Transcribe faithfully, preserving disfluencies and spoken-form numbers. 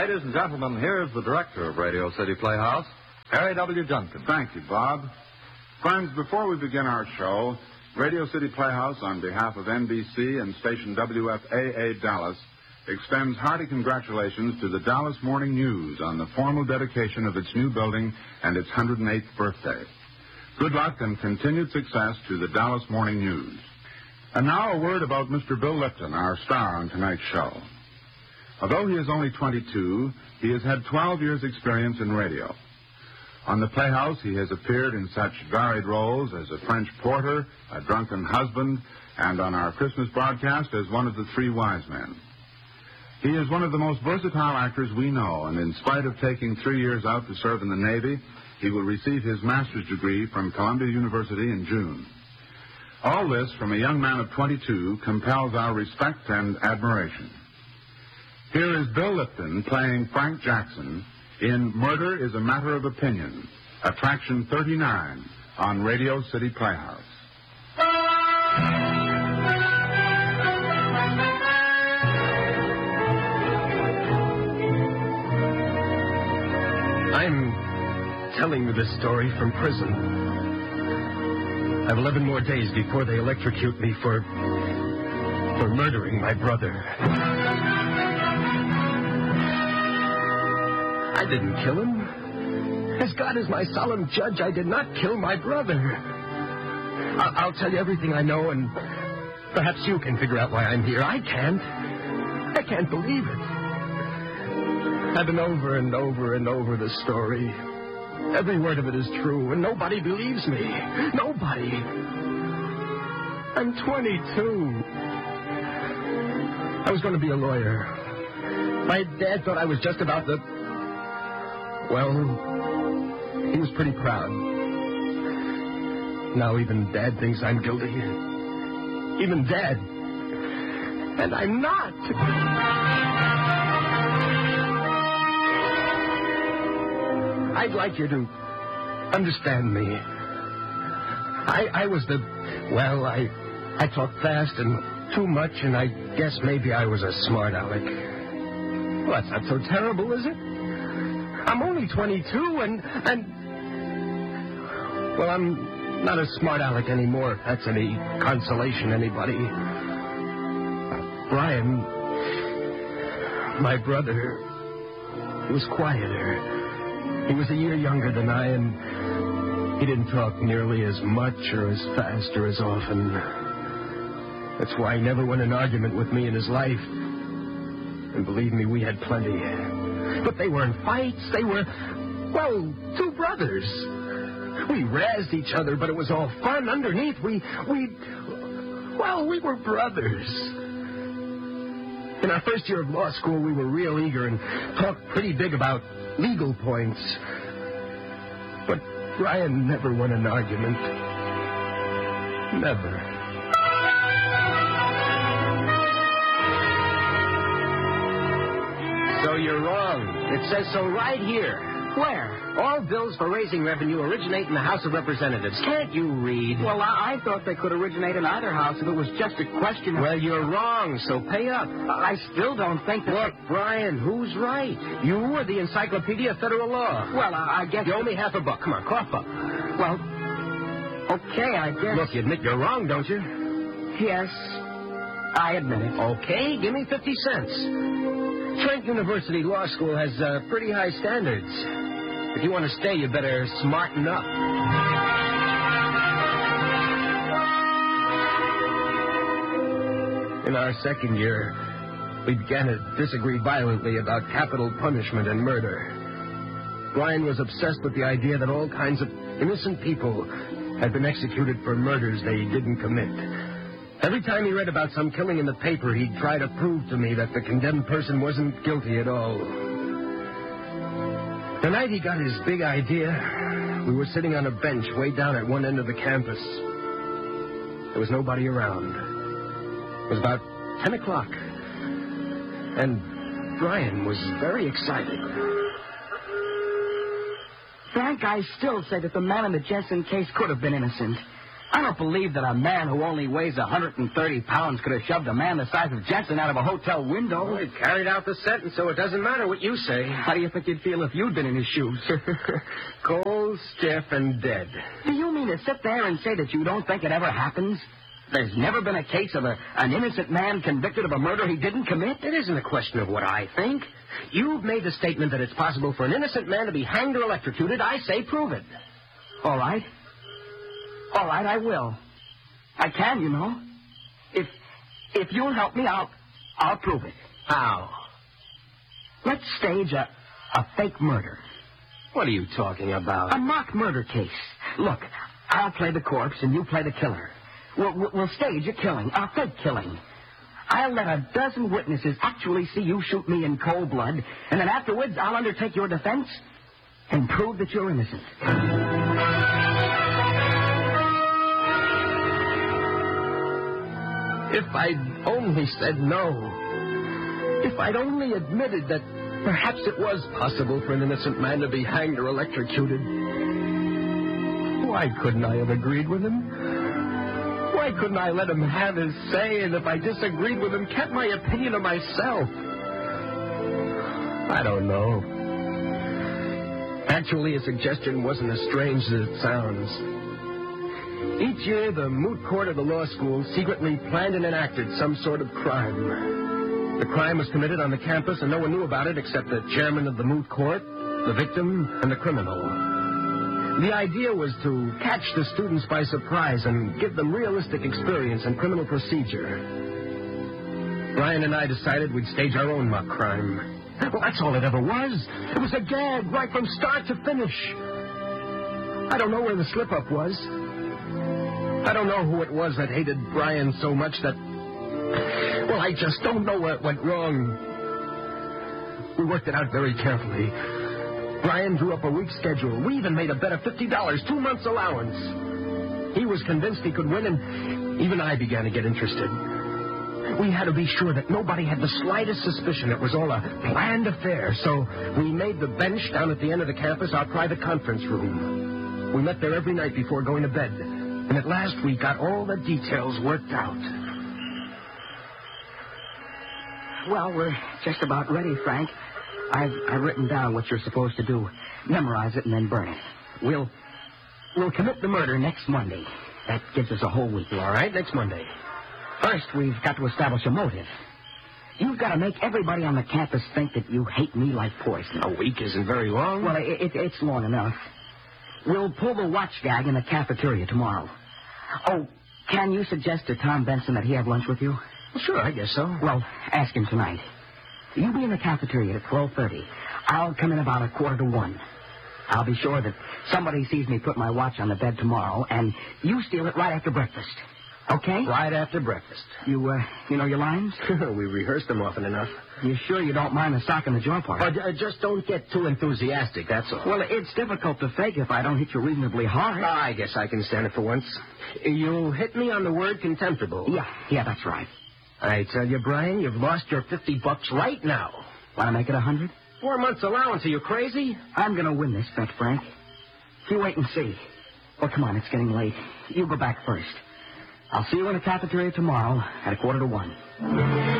Ladies and gentlemen, here's the director of Radio City Playhouse, Harry W. Junkin. Thank you, Bob. Friends, before we begin our show, Radio City Playhouse, on behalf of N B C and station W F A A Dallas, extends hearty congratulations to the Dallas Morning News on the formal dedication of its new building and its one hundred eighth birthday. Good luck and continued success to the Dallas Morning News. And now a word about Mister Bill Lipton, our star on tonight's show. Although he is only twenty-two, he has had twelve years' experience in radio. On the Playhouse, he has appeared in such varied roles as a French porter, a drunken husband, and on our Christmas broadcast as one of the three wise men. He is one of the most versatile actors we know, and in spite of taking three years out to serve in the Navy, he will receive his master's degree from Columbia University in June. All this, from a young man of twenty-two, compels our respect and admiration. Here is Bill Lipton playing Frank Jackson in Murder is a Matter of Opinion, Attraction thirty-nine on Radio City Playhouse. I'm telling you this story from prison. I have eleven more days before they electrocute me for... for murdering my brother. I didn't kill him. As God is my solemn judge, I did not kill my brother. I- I'll tell you everything I know, and perhaps you can figure out why I'm here. I can't. I can't believe it. I've been over and over and over the story. Every word of it is true, and nobody believes me. Nobody. I'm twenty-two. I was going to be a lawyer. My dad thought I was just about the... Well, he was pretty proud. Now even Dad thinks I'm guilty. Even Dad. And I'm not. I'd like you to understand me. I I was the... Well, I, I talked fast and too much, and I guess maybe I was a smart aleck. Well, that's not so terrible, is it? I'm only twenty-two, and, and... Well, I'm not a smart aleck anymore, if that's any consolation, anybody. Brian, my brother, he was quieter. He was a year younger than I, and he didn't talk nearly as much or as fast or as often. That's why he never won an argument with me in his life. And believe me, we had plenty. But they weren't fights. They were, well, two brothers. We razzed each other, but it was all fun. Underneath, we, we, well, we were brothers. In our first year of law school, we were real eager and talked pretty big about legal points. But Brian never won an argument. Never. So you're wrong. It says so right here. Where? All bills for raising revenue originate in the House of Representatives. Can't you read? Well, I, I thought they could originate in either house if it was just a question of... Well, you're wrong, so pay up. I still don't think that... Look, Brian, who's right? You or the Encyclopedia of Federal Law? Well, I, I guess... You owe me half a buck. Come on, cough up. Well, okay, I guess... Look, you admit you're wrong, don't you? Yes, I admit it. Okay, give me fifty cents. Trent University Law School has uh, pretty high standards. If you want to stay, you better smarten up. In our second year, we began to disagree violently about capital punishment and murder. Brian was obsessed with the idea that all kinds of innocent people had been executed for murders they didn't commit. Every time he read about some killing in the paper, he'd try to prove to me that the condemned person wasn't guilty at all. The night he got his big idea, we were sitting on a bench way down at one end of the campus. There was nobody around. It was about ten o'clock. And Brian was very excited. Frank, I still say that the man in the Jensen case could have been innocent. I don't believe that a man who only weighs one hundred thirty pounds could have shoved a man the size of Jensen out of a hotel window. Well, he carried out the sentence, so it doesn't matter what you say. How do you think you'd feel if you'd been in his shoes? Cold, stiff, and dead. Do you mean to sit there and say that you don't think it ever happens? There's never been a case of a, an innocent man convicted of a murder he didn't commit? It isn't a question of what I think. You've made the statement that it's possible for an innocent man to be hanged or electrocuted. I say prove it. All right. All right, I will. I can, you know. If if you'll help me, I'll I'll prove it. How? Let's stage a, a fake murder. What are you talking about? A mock murder case. Look, I'll play the corpse and you play the killer. We'll, we'll, we'll stage a killing, a fake killing. I'll let a dozen witnesses actually see you shoot me in cold blood, and then afterwards I'll undertake your defense and prove that you're innocent. If I'd only said no. If I'd only admitted that perhaps it was possible for an innocent man to be hanged or electrocuted. Why couldn't I have agreed with him? Why couldn't I let him have his say, and if I disagreed with him, kept my opinion to myself? I don't know. Actually, his suggestion wasn't as strange as it sounds. Each year, the moot court of the law school secretly planned and enacted some sort of crime. The crime was committed on the campus, and no one knew about it except the chairman of the moot court, the victim, and the criminal. The idea was to catch the students by surprise and give them realistic experience in criminal procedure. Brian and I decided we'd stage our own mock crime. Well, that's all it ever was. It was a gag right from start to finish. I don't know where the slip-up was. I don't know who it was that hated Brian so much that... Well, I just don't know where it went wrong. We worked it out very carefully. Brian drew up a week's schedule. We even made a bet of fifty dollars, two months' allowance. He was convinced he could win, and even I began to get interested. We had to be sure that nobody had the slightest suspicion it was all a planned affair, so we made the bench down at the end of the campus our private conference room. We met there every night before going to bed, and at last we got all the details worked out. Well, we're just about ready, Frank. I've, I've written down what you're supposed to do. Memorize it and then burn it. We'll we'll commit the murder next Monday. That gives us a whole week. All right, next Monday. First, we've got to establish a motive. You've got to make everybody on the campus think that you hate me like poison. A week isn't very long. Well, it, it, it's long enough. We'll pull the watch gag in the cafeteria tomorrow. Oh, can you suggest to Tom Benson that he have lunch with you? Well, sure, I guess so. Well, ask him tonight. You be in the cafeteria at twelve thirty. I'll come in about a quarter to one. I'll be sure that somebody sees me put my watch on the bed tomorrow, and you steal it right after breakfast. Okay? Right after breakfast. You, uh, you know your lines? We rehearsed them often enough. You sure you don't mind the sock in the jaw part? Uh, just don't get too enthusiastic, that's all. Well, it's difficult to fake if I don't hit you reasonably hard. I guess I can stand it for once. You hit me on the word contemptible. Yeah, yeah, that's right. I tell you, Brian, you've lost your fifty bucks right now. Want to make it a hundred? Four months' allowance. Are you crazy? I'm going to win this bet, Frank. You wait and see. Well, come on, it's getting late. You go back first. I'll see you in the cafeteria tomorrow at a quarter to one.